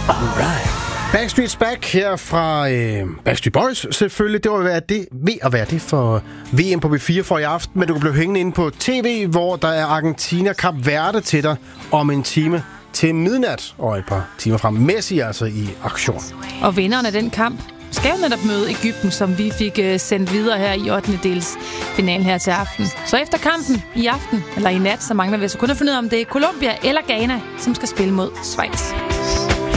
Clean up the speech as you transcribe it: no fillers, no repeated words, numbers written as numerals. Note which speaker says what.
Speaker 1: Alright. Backstreet's Back her fra Backstreet Boys selvfølgelig. Det var ved at være det for VM på B4 for i aften, men du kan blive hængende inde på TV, hvor der er Argentina Kap Verde til dig om en time til midnat og et par timer frem. Messi altså i aktion.
Speaker 2: Og vinderen af den kamp skal jo netop møde Egypten, som vi fik sendt videre her i 8. dels finalen her til aften. Så efter kampen i aften, eller i nat, så mangler vi så kun at finde ud af, om det er Colombia eller Ghana, som skal spille mod Schweiz.